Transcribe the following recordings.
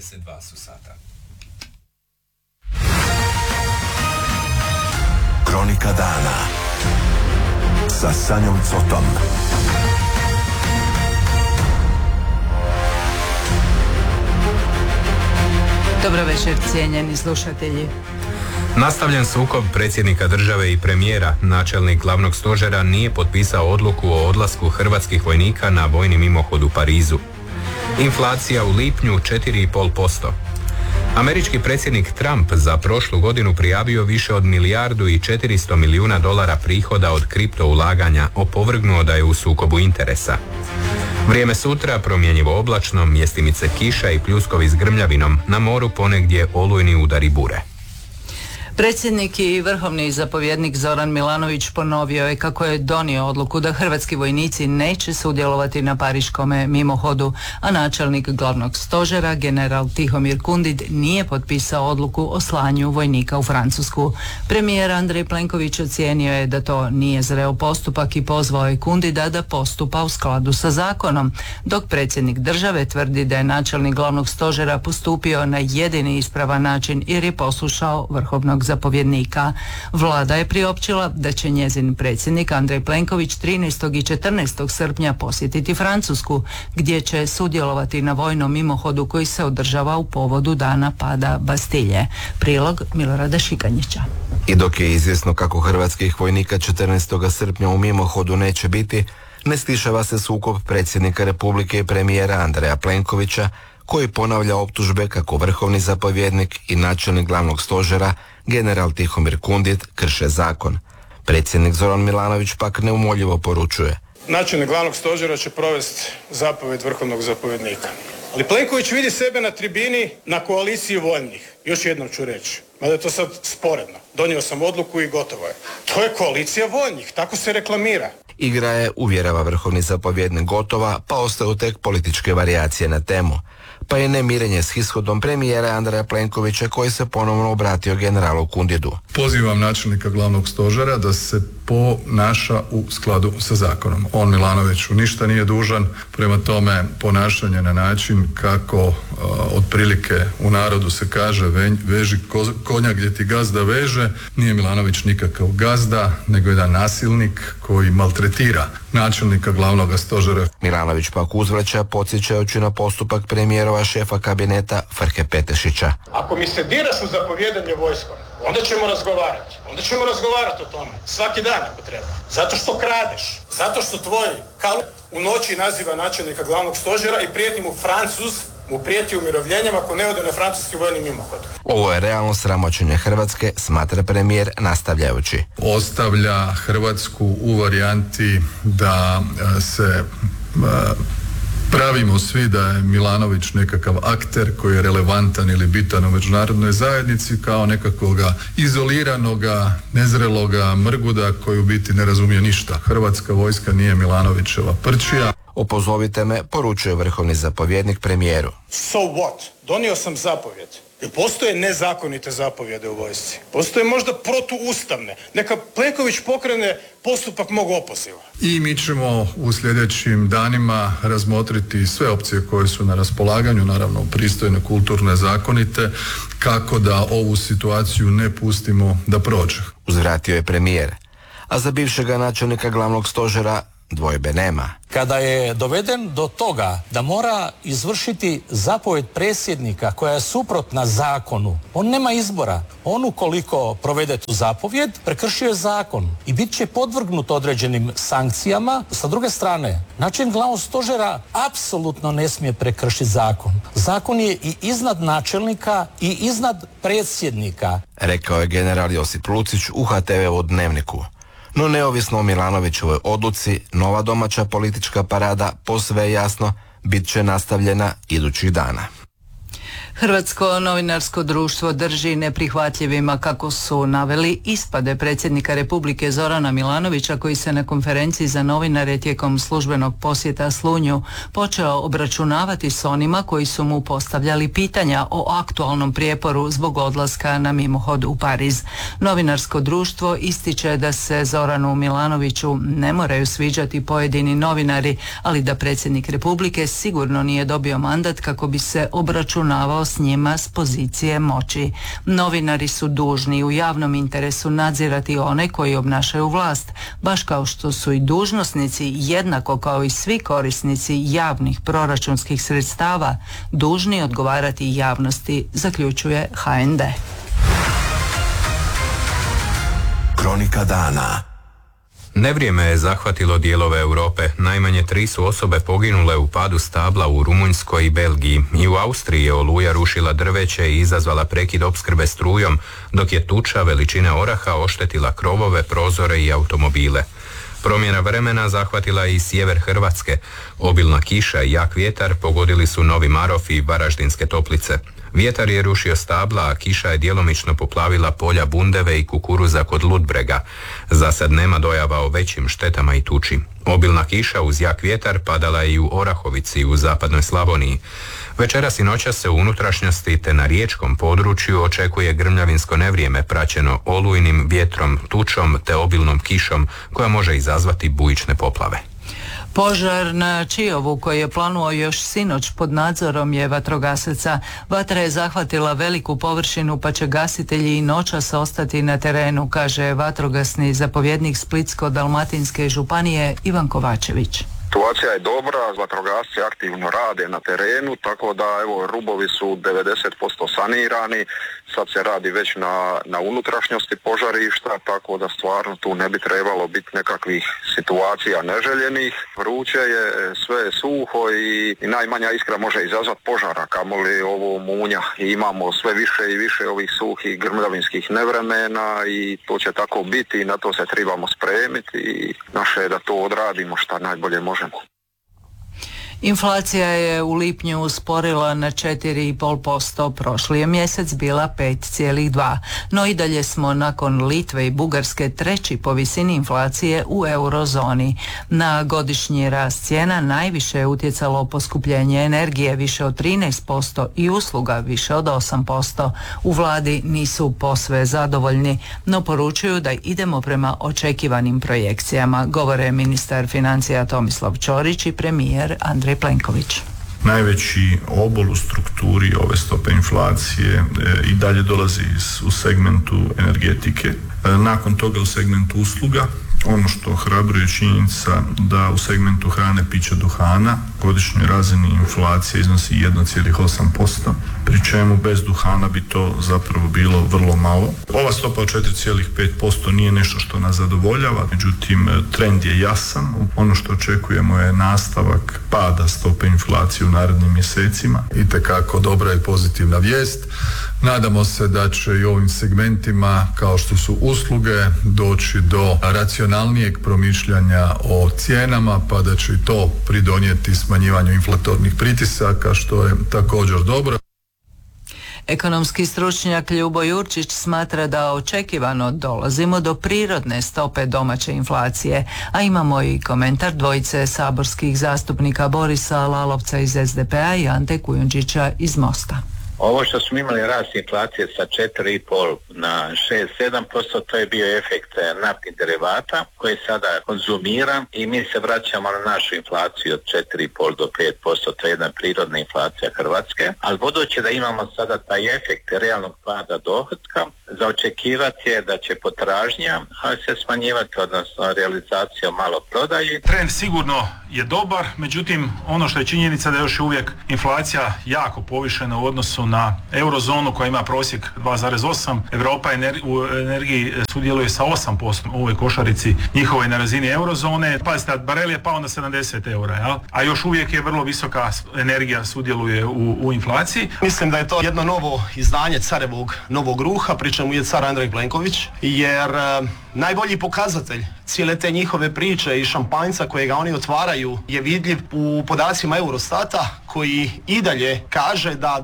22 su sata. Kronika dana sa Sanjom Cotom. Dobro večer, cijenjeni slušatelji. Nastavljen sukob predsjednika države i premijera. Načelnik glavnog stožera nije potpisao odluku o odlasku hrvatskih vojnika na vojni mimohod u Parizu. Inflacija u lipnju 4,5%. Američki predsjednik Trump za prošlu godinu prijavio više od $1,4 milijuna prihoda od kripto ulaganja, opovrgnuo da je u sukobu interesa. Vrijeme sutra promjenjivo oblačno, mjestimice kiša i pljuskovi s grmljavinom, na moru ponegdje olujni udari bure. Predsjednik i vrhovni zapovjednik Zoran Milanović ponovio je kako je donio odluku da hrvatski vojnici neće sudjelovati na pariškome mimohodu, a načelnik glavnog stožera general Tihomir Kundit nije potpisao odluku o slanju vojnika u Francusku. Premijer Andrej Plenković ocijenio je da to nije zreo postupak i pozvao je Kundita da postupa u skladu sa zakonom, dok predsjednik države tvrdi da je načelnik glavnog stožera postupio na jedini ispravan način jer je poslušao vrhovnog zapovjednika. Vlada je priopćila da će njezin predsjednik Andrej Plenković 13. i 14. srpnja posjetiti Francusku, gdje će sudjelovati na vojnom mimohodu koji se održava u povodu dana pada Bastilje. Prilog Milorada Šikanjića. I dok je izvjesno kako hrvatskih vojnika 14. srpnja u mimohodu neće biti, ne stišava se sukob predsjednika Republike i premijera Andreja Plenkovića, koji ponavlja optužbe kako vrhovni zapovjednik i načelnik glavnog stožera general Tihomir Kundit krše zakon. Predsjednik Zoran Milanović pak neumoljivo poručuje: načelnik glavnog stožera će provesti zapovjed vrhovnog zapovjednika. Ali Plenković vidi sebe na tribini na koaliciji voljnih. Još jednom ću reći, mada je to sad sporedno. Donio sam odluku i gotovo je. To je koalicija voljnih, tako se reklamira. Igra je, uvjerava vrhovni zapovjednik, gotova, pa ostaju tek političke varijacije na temu. Pa je nemirenje s ishodom premijera Andreja Plenkovića, koji se ponovno obratio generalu Kunditu. Pozivam načelnika glavnog stožera da se ponaša u skladu sa zakonom. On Milanoviću ništa nije dužan, prema tome ponašanje na način kako otprilike u narodu se kaže veži konja gdje ti gazda veže. Nije Milanović nikakav gazda, nego jedan nasilnik koji maltretira načelnika glavnog stožera. Milanović pak uzvraća, podsjećajući na postupak premijerova šefa kabineta Frke Petešića. Ako mi se diraš u zapovjedanje vojskom, onda ćemo razgovarati. Onda ćemo razgovarati o tome. Svaki dan ako treba. Zato što kradeš. Zato što tvoj kalup u noći naziva načelnika glavnog stožera i prijeti mu Francuz, mu prijeti umirovljenjem ako ne ode na francuski vojni mimohod. Ovo je realno sramoćenje Hrvatske, smatra premijer, nastavljajući: ostavlja Hrvatsku u varijanti da se pravimo svi da je Milanović nekakav akter koji je relevantan ili bitan u međunarodnoj zajednici, kao nekakvoga izoliranoga, nezreloga mrguda koji u biti ne razumije ništa. Hrvatska vojska nije Milanovićeva prčija. Opozovite me, poručuje vrhovni zapovjednik premijeru. So what? Donio sam zapovjed. Jer postoje nezakonite zapovjede u vojsci. Postoje možda protuustavne. Neka Plenković pokrene postupak mog opoziva. I mi ćemo u sljedećim danima razmotriti sve opcije koje su na raspolaganju, naravno pristojne, kulturne, zakonite, kako da ovu situaciju ne pustimo da prođe. Uzvratio je premijer. A za bivšega načelnika glavnog stožera dvojbe nema. Kada je doveden do toga da mora izvršiti zapovjed predsjednika koja je suprotna zakonu, on nema izbora. On ukoliko provede tu zapovjed, prekršio je zakon i bit će podvrgnut određenim sankcijama. Sa druge strane, načelnik glavnog stožera apsolutno ne smije prekršiti zakon. Zakon je i iznad načelnika i iznad predsjednika. Rekao je general Josip Lucić u HTV-u Dnevniku. No neovisno o Milanovićevoj odluci, nova domaća politička parada posve je jasno bit će nastavljena idućih dana. Hrvatsko novinarsko društvo drži neprihvatljivima, kako su naveli, ispade predsjednika Republike Zorana Milanovića, koji se na konferenciji za novinare tijekom službenog posjeta Slunju počeo obračunavati s onima koji su mu postavljali pitanja o aktualnom prijeporu zbog odlaska na mimohod u Pariz. Novinarsko društvo ističe da se Zoranu Milanoviću ne moraju sviđati pojedini novinari, ali da predsjednik Republike sigurno nije dobio mandat kako bi se obračunavao posao s njima s pozicije moći. Novinari su dužni u javnom interesu nadzirati one koji obnašaju vlast, baš kao što su i dužnosnici, jednako kao i svi korisnici javnih proračunskih sredstava, dužni odgovarati javnosti, zaključuje HND. Kronika dana. Nevrijeme je zahvatilo dijelove Europe. Najmanje 3 su osobe poginule u padu stabla u Rumunjskoj i Belgiji. I u Austriji je oluja rušila drveće i izazvala prekid opskrbe strujom, dok je tuča veličine oraha oštetila krovove, prozore i automobile. Promjena vremena zahvatila i sjever Hrvatske. Obilna kiša i jak vjetar pogodili su Novi Marof i Varaždinske Toplice. Vjetar je rušio stabla, a kiša je djelomično poplavila polja bundeve i kukuruza kod Ludbrega. Za sad nema dojava o većim štetama i tuči. Obilna kiša uz jak vjetar padala je i u Orahovici u zapadnoj Slavoniji. Večeras i noćas se u unutrašnjosti te na riječkom području očekuje grmljavinsko nevrijeme praćeno olujnim vjetrom, tučom te obilnom kišom koja može izazvati bujične poplave. Požar na Čiovu koji je planuo još sinoć pod nadzorom je vatrogasaca. Vatra je zahvatila veliku površinu pa će gasitelji i noćas ostati na terenu, kaže vatrogasni zapovjednik Splitsko-dalmatinske županije Ivan Kovačević. Situacija je dobra, vatrogasci aktivno rade na terenu, tako da evo rubovi su 90% sanirani, sad se radi već na unutrašnjosti požarišta, tako da stvarno tu ne bi trebalo biti nekakvih situacija neželjenih. Vruće je, sve je suho i najmanja iskra može izazvati požara, kamoli ovo munja. I imamo sve više i više ovih suhih grmljavinskih nevremena i to će tako biti i na to se trebamo spremiti i naše je da to odradimo šta najbolje možemo. Inflacija je u lipnju usporila na 4,5%, prošli je mjesec bila 5,2%, no i dalje smo nakon Litve i Bugarske treći po visini inflacije u eurozoni. Na godišnji rast cijena najviše je utjecalo poskupljenje energije više od 13% i usluga više od 8%. U vladi nisu posve zadovoljni, no poručuju da idemo prema očekivanim projekcijama, govore ministar financija Tomislav Ćorić i premijer Andrej Plenković. Najveći obol u strukturi ove stope inflacije i dalje dolazi u segmentu energetike. Nakon toga u segmentu usluga. Ono što ohrabruje činjenica da u segmentu hrane, pića, duhana godišnjoj razini inflacija iznosi 1,8%, pri čemu bez duhana bi to zapravo bilo vrlo malo. Ova stopa od 4,5% nije nešto što nas zadovoljava, međutim trend je jasan. Ono što očekujemo je nastavak pada stope inflacije u narednim mjesecima. Itekako dobra i pozitivna vijest. Nadamo se da će i ovim segmentima kao što su usluge doći do racionalnijeg promišljanja o cijenama, pa da će i to pridonijeti smanjivanju inflatornih pritisaka, što je također dobro. Ekonomski stručnjak Ljubo Jurčić smatra da očekivano dolazimo do prirodne stope domaće inflacije, a imamo i komentar dvojice saborskih zastupnika Borisa Lalovca iz SDP-a i Ante Kujundžića iz Mosta. Ovo što smo imali rast inflacije sa 4,5 na 6-7%, to je bio efekt naftnih derivata koji sada konzumira i mi se vraćamo na našu inflaciju od 4,5 do 5%, to je jedna prirodna inflacija Hrvatske, ali budući da imamo sada taj efekt realnog pada dohotka, za očekivati je da će potražnja se smanjivati, odnosno realizacija malo prodaji. Trend sigurno je dobar, međutim ono što je činjenica da je još uvijek inflacija jako povišena u odnosu na eurozonu koja ima prosjek 2,8. Europa u energiji sudjeluje sa 8% u ovoj košarici njihovoj na razini eurozone. Pazite, barel je pao na 70 eura, jel? A još uvijek je vrlo visoka energija sudjeluje u inflaciji. Mislim da je to jedno novo izdanje carevog novog ruha, pri čemu je car Andrej Plenković, jer najbolji pokazatelj cijele te njihove priče i šampanjca kojega oni otvaraju je vidljiv u podacima Eurostata koji i dalje kaže da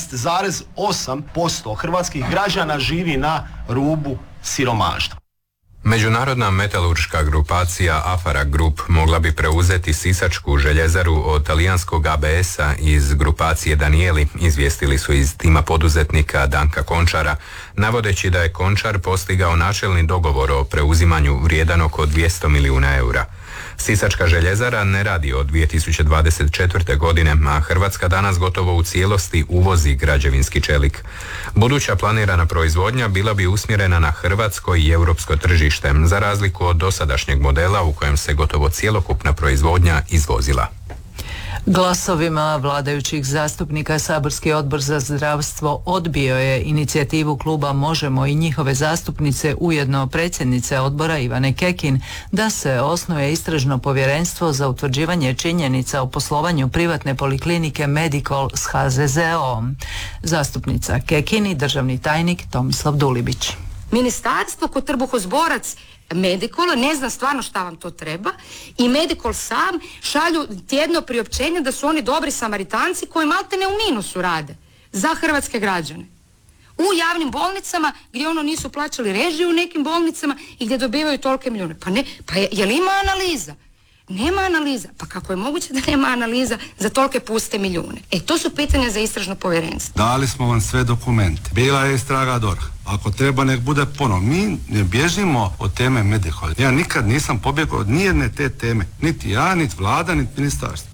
19,8% hrvatskih građana živi na rubu siromaštva. Međunarodna metalurška grupacija Afara Group mogla bi preuzeti sisačku željezaru od talijanskog ABS-a iz grupacije Danieli, izvijestili su iz tima poduzetnika Danka Končara, navodeći da je Končar postigao načelni dogovor o preuzimanju vrijedan oko 200 milijuna eura. Sisačka željezara ne radi od 2024. godine, a Hrvatska danas gotovo u cijelosti uvozi građevinski čelik. Buduća planirana proizvodnja bila bi usmjerena na hrvatsko i europsko tržište, za razliku od dosadašnjeg modela u kojem se gotovo cjelokupna proizvodnja izvozila. Glasovima vladajućih zastupnika Saborski odbor za zdravstvo odbio je inicijativu kluba Možemo i njihove zastupnice, ujedno predsjednice odbora Ivane Kekin, da se osnuje istražno povjerenstvo za utvrđivanje činjenica o poslovanju privatne poliklinike Medikol s HZZO-om. Zastupnica Kekin i državni tajnik Tomislav Dulibić. Ministarstvo ko trbuhozborac Medikol ne zna stvarno šta vam to treba i Medikol sam šalju tjedno priopćenje da su oni dobri Samaritanci koji maltene u minusu rade za hrvatske građane. U javnim bolnicama gdje nisu plaćali režiju u nekim bolnicama i gdje dobivaju tolike milijune. Je li ima analiza? Nema analiza. Pa kako je moguće da nema analiza za tolike puste milijune? To su pitanja za istražno povjerenstvo. Dali smo vam sve dokumente. Bila je istraga DORH. Ako treba, nek bude ponovno. Mi ne bježimo od teme Medikol. Ja nikad nisam pobjegao od nijedne te teme. Niti ja, niti vlada, niti ministarstvo.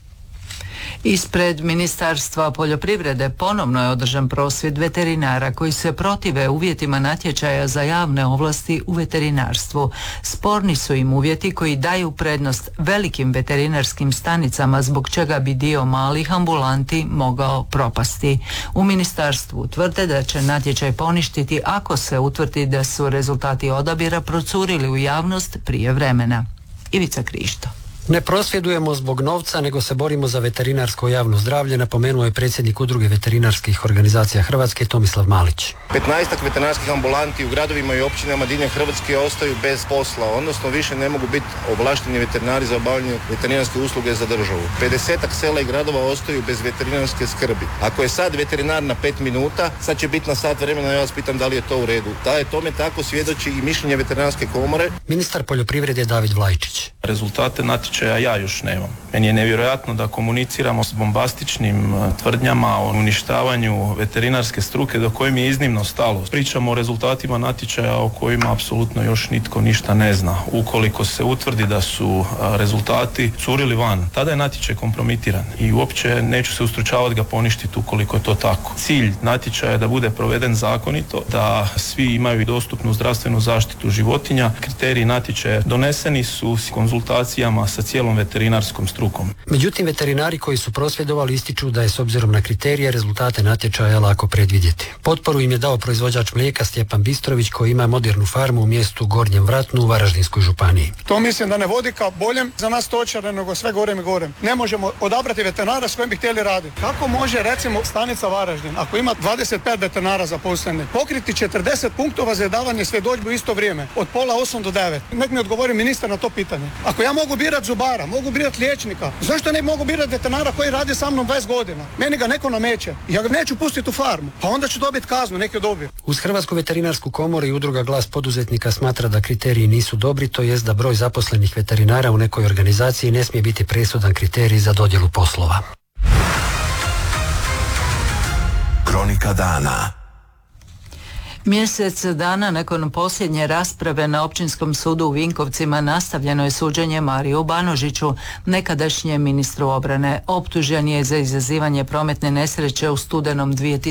Ispred Ministarstva poljoprivrede ponovno je održan prosvjed veterinara koji se protive uvjetima natječaja za javne ovlasti u veterinarstvu. Sporni su im uvjeti koji daju prednost velikim veterinarskim stanicama, zbog čega bi dio malih ambulanti mogao propasti. U ministarstvu tvrde da će natječaj poništiti ako se utvrdi da su rezultati odabira procurili u javnost prije vremena. Ivica Krišto. Ne prosvjedujemo zbog novca, nego se borimo za veterinarsko javno zdravlje, napomenuo je predsjednik Udruge veterinarskih organizacija Hrvatske Tomislav Malić. 15 veterinarskih ambulanti u gradovima i općinama diljem Hrvatske ostaju bez posla, odnosno više ne mogu biti ovlašteni veterinari za obavljanje veterinarske usluge za državu. 50 sela i gradova ostaju bez veterinarske skrbi. Ako je sad veterinar na 5 minuta, sad će biti na sat vremena, ja vas pitam da li je to u redu. Da je tome tako svjedoči i mišljenje veterinarske komore. Ministar poljoprivrede David Vlajčić. Rezultate natječaja ja još nemam. Meni je nevjerojatno da komuniciramo s bombastičnim tvrdnjama o uništavanju veterinarske struke do koje mi je iznimno stalo. Pričamo o rezultatima natječaja o kojima apsolutno još nitko ništa ne zna. Ukoliko se utvrdi da su rezultati curili van, tada je natječaj kompromitiran i uopće neću se ustručavati ga poništiti ukoliko je to tako. Cilj natječaja je da bude proveden zakonito, da svi imaju dostupnu zdravstvenu zaštitu životinja. Kriteriji natječaja doneseni su s konzultacijama sa cijelom veterinarskom strukom. Međutim, veterinari koji su prosvjedovali ističu da je s obzirom na kriterije rezultate natječaja lako predvidjeti. Potporu im je dao proizvođač mlijeka Stjepan Bistrović koji ima modernu farmu u mjestu Gornjem Vratnu u Varaždinskoj županiji. To mislim da ne vodi ka boljem za nas stočare nego sve gorem i gorem. Ne možemo odabrati veterinara s kojim bi htjeli raditi. Kako može recimo stanica Varaždin, ako ima 25 veterinara zaposlenih, pokriti 40 punktova za davanje svjedodžbe u isto vrijeme, od 7:30 do 9? Nek mi odgovori ministar na to pitanje. Ako ja mogu birati zubara, mogu birati liječnika, zašto ne mogu birati veterinara koji radi sa mnom 20 godina? Meni ga neko nameće. Ja ga neću pustiti u farmu, pa onda ću dobiti kaznu, neki dobiju. Uz Hrvatsku veterinarsku komoru i udruga Glas poduzetnika smatra da kriteriji nisu dobri, to jest da broj zaposlenih veterinara u nekoj organizaciji ne smije biti presudan kriterij za dodjelu poslova. Kronika dana. Mjesec dana nakon posljednje rasprave na Općinskom sudu u Vinkovcima nastavljeno je suđenje Mariju Banožiću, nekadašnjem ministru obrane. Optužen je za izazivanje prometne nesreće u studenom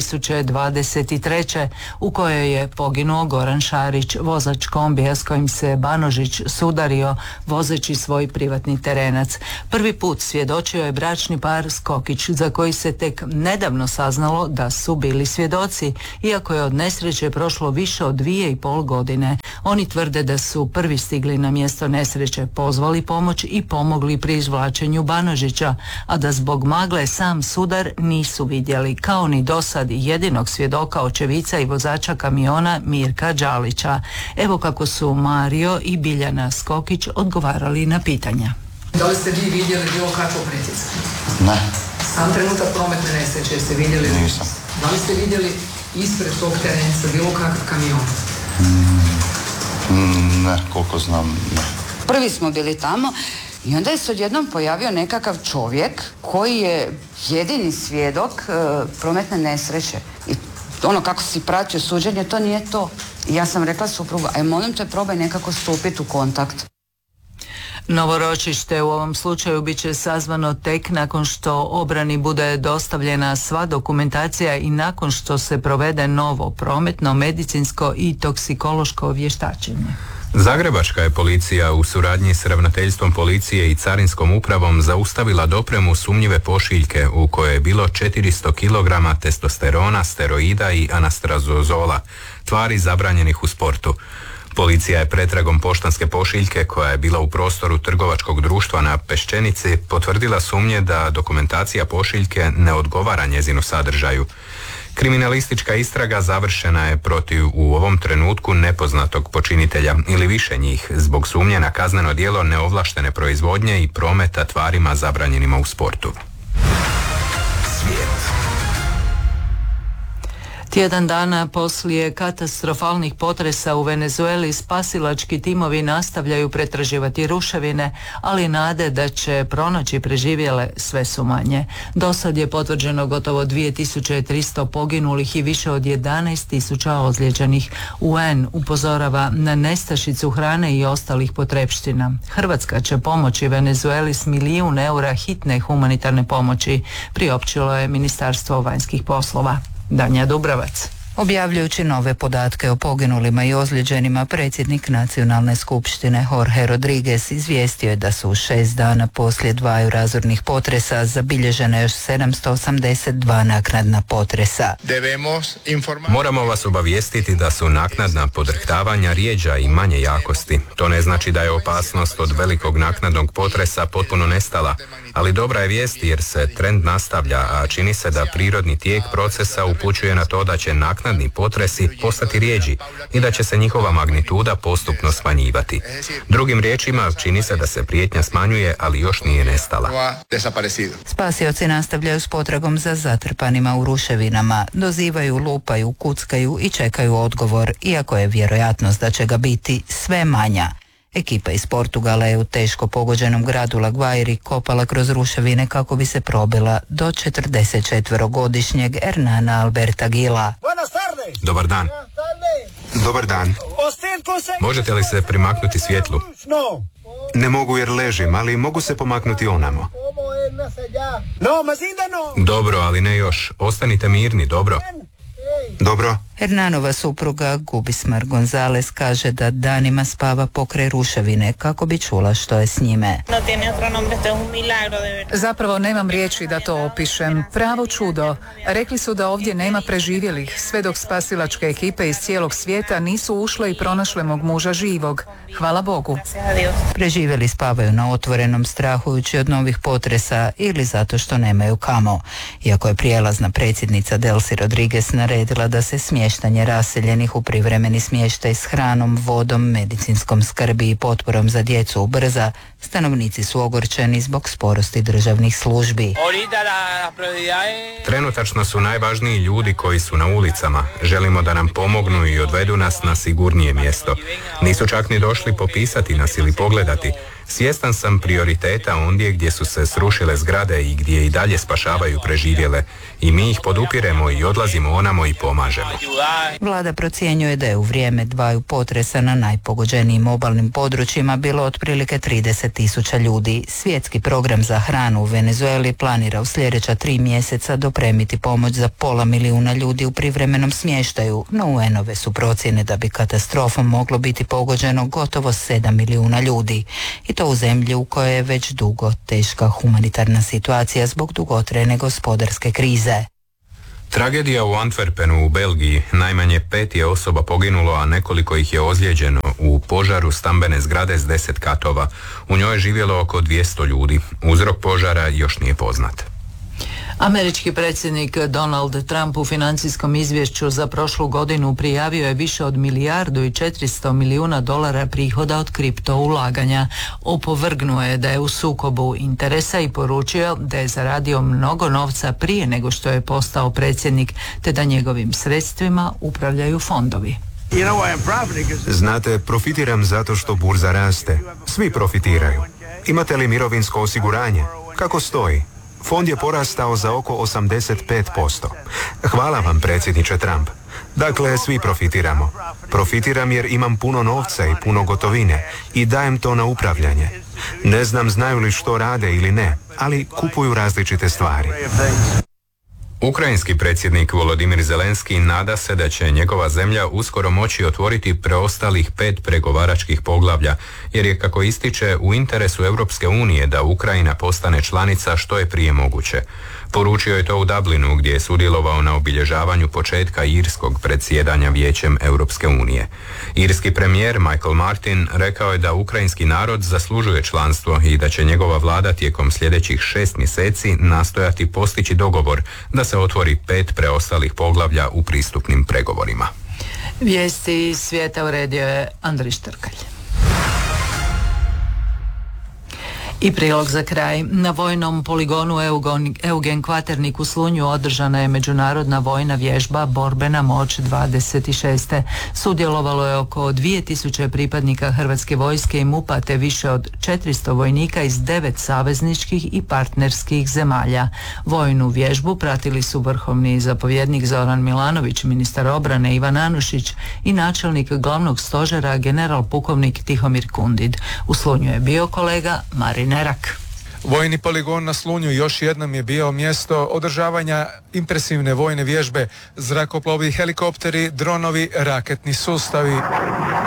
2023. u kojoj je poginuo Goran Šarić, vozač kombija s kojim se Banožić sudario vozeći svoj privatni terenac. Prvi put svjedočio je bračni par Skokić, za koji se tek nedavno saznalo da su bili svjedoci, iako je od nesreće prošlo više od 2,5 godine. Oni tvrde da su prvi stigli na mjesto nesreće, pozvali pomoć i pomogli pri izvlačenju Banožića, a da zbog magle sam sudar nisu vidjeli, kao ni dosad jedinog svjedoka, očevica i vozača kamiona Mirka Đalića. Evo kako su Mario i Biljana Skokić odgovarali na pitanja. Da li ste vi vidjeli bilo kakvo pretjecanje? Ne. Sam trenutak prometne nesreće jeste vidjeli? Nisam. Da li ste vidjeli ispred tog terenca bilo kakav kamion? Ne, koliko znam, ne. Prvi smo bili tamo i onda je se odjednom pojavio nekakav čovjek koji je jedini svjedok prometne nesreće. I ono kako si pratio suđenje, to nije to. I ja sam rekla suprugu, aj molim te probaj nekako stupiti u kontakt. Novo ročište u ovom slučaju bit će sazvano tek nakon što obrani bude dostavljena sva dokumentacija i nakon što se provede novo prometno, medicinsko i toksikološko vještačenje. Zagrebačka je policija u suradnji s ravnateljstvom policije i carinskom upravom zaustavila dopremu sumnjive pošiljke u kojoj je bilo 400 kg testosterona, steroida i anastrazozola, tvari zabranjenih u sportu. Policija je pretragom poštanske pošiljke koja je bila u prostoru trgovačkog društva na Peščenici potvrdila sumnje da dokumentacija pošiljke ne odgovara njezinu sadržaju. Kriminalistička istraga završena je protiv u ovom trenutku nepoznatog počinitelja ili više njih zbog sumnje na kazneno djelo neovlaštene proizvodnje i prometa tvarima zabranjenima u sportu. Svijet. Tjedan dana poslije katastrofalnih potresa u Venezueli spasilački timovi nastavljaju pretraživati ruševine, ali nade da će pronaći preživjele sve su manje. Dosad je potvrđeno gotovo 2300 poginulih i više od 11.000 ozlijeđenih. UN upozorava na nestašicu hrane i ostalih potrepština. Hrvatska će pomoći Venezueli s €1 milijun hitne humanitarne pomoći, priopćilo je Ministarstvo vanjskih poslova. Danja Dubravac. Objavljujući nove podatke o poginulima i ozlijeđenima, predsjednik Nacionalne skupštine Jorge Rodriguez izvijestio je da su u 6 dana poslije 2 razornih potresa zabilježene još 782 naknadna potresa. Moramo vas obavijestiti da su naknadna podrhtavanja rjeđa i manje jakosti. To ne znači da je opasnost od velikog naknadnog potresa potpuno nestala, ali dobra je vijest jer se trend nastavlja, a čini se da prirodni tijek procesa upućuje na to da će naknadni potresi postati rjeđi i da će se njihova magnituda postupno smanjivati. Drugim riječima, čini se da se prijetnja smanjuje, ali još nije nestala. Spasioci nastavljaju s potragom za zatrpanima u ruševinama, dozivaju, lupaju, kuckaju i čekaju odgovor, iako je vjerojatnost da će ga biti sve manja. Ekipa iz Portugala je u teško pogođenom gradu La Guairi kopala kroz ruševine kako bi se probila do 44-godišnjeg Hernana Alberta Gila. Dobar dan. Dobar dan. Možete li se primaknuti svjetlu? Ne mogu jer ležim, ali mogu se pomaknuti onamo. Dobro, ali ne još. Ostanite mirni, dobro? Dobro. Hernanova supruga Gubismar Gonzalez kaže da danima spava pokraj ruševine kako bi čula što je s njime. Zapravo nemam riječi da to opišem. Pravo čudo. Rekli su da ovdje nema preživjelih, sve dok spasilačke ekipe iz cijelog svijeta nisu ušle i pronašle mog muža živog. Hvala Bogu. Preživjeli spavaju na otvorenom strahujući od novih potresa ili zato što nemaju kamo. Iako je prijelazna predsjednica Delcy Rodriguez naredila da se smještanje raseljenih u privremeni smještaj s hranom, vodom, medicinskom skrbi i potporom za djecu ubrza, stanovnici su ogorčeni zbog sporosti državnih službi. Trenutačno su najvažniji ljudi koji su na ulicama. Želimo da nam pomognu i odvedu nas na sigurnije mjesto. Nisu čak ni došli popisati nas ili pogledati. Svjestan sam prioriteta ondje gdje su se srušile zgrade i gdje i dalje spašavaju preživjele. I mi ih podupiremo i odlazimo onamo i pomažemo. Vlada procjenjuje da je u vrijeme 2 potresa na najpogođenijim obalnim područjima bilo otprilike 30.000 ljudi. Svjetski program za hranu u Venezueli planira u sljedeća 3 mjeseca dopremiti pomoć za 500.000 ljudi u privremenom smještaju, no UN-ove su procjene da bi katastrofom moglo biti pogođeno gotovo 7 milijuna ljudi. I to u zemlji u kojoj je već dugo teška humanitarna situacija zbog dugotrajne gospodarske krize. Tragedija u Antwerpenu u Belgiji. Najmanje 5 je osoba poginulo, a nekoliko ih je ozlijeđeno u požaru stambene zgrade s 10 katova. U njoj je živjelo oko 200 ljudi. Uzrok požara još nije poznat. Američki predsjednik Donald Trump u financijskom izvješću za prošlu godinu prijavio je više od $1,4 milijuna prihoda od kripto ulaganja. Opovrgnuo je da je u sukobu interesa i poručio da je zaradio mnogo novca prije nego što je postao predsjednik, te da njegovim sredstvima upravljaju fondovi. Znate, profitiram zato što burza raste. Svi profitiraju. Imate li mirovinsko osiguranje? Kako stoji? Fond je porastao za oko 85%. Hvala vam, predsjedniče Trump. Dakle, svi profitiramo. Profitiram jer imam puno novca i puno gotovine i dajem to na upravljanje. Ne znam znaju li što rade ili ne, ali kupuju različite stvari. Ukrajinski predsjednik Volodimir Zelenski nada se da će njegova zemlja uskoro moći otvoriti preostalih 5 pregovaračkih poglavlja, jer je, kako ističe, u interesu Europske unije da Ukrajina postane članica što je prije moguće. Poručio je to u Dublinu, gdje je sudjelovao na obilježavanju početka irskog predsjedanja Vijećem Europske unije. Irski premijer Michael Martin rekao je da ukrajinski narod zaslužuje članstvo i da će njegova vlada tijekom sljedećih 6 mjeseci nastojati postići dogovor da se otvori 5 preostalih poglavlja u pristupnim pregovorima. Vijesti svijeta uredio je Andrej Štrkalj. I prilog za kraj. Na vojnom poligonu Eugen Kvaternik u Slunju održana je međunarodna vojna vježba Borbena moć 26. Sudjelovalo je oko 2000 pripadnika Hrvatske vojske i MUP-a te više od 400 vojnika iz 9 savezničkih i partnerskih zemalja. Vojnu vježbu pratili su vrhovni zapovjednik Zoran Milanović, ministar obrane Ivan Anušić i načelnik glavnog stožera general pukovnik Tihomir Kundid. U Slunju je bio kolega Marin Nerak. Vojni poligon na Slunju još jednom je bio mjesto održavanja impresivne vojne vježbe, zrakoplovi, helikopteri, dronovi, raketni sustavi.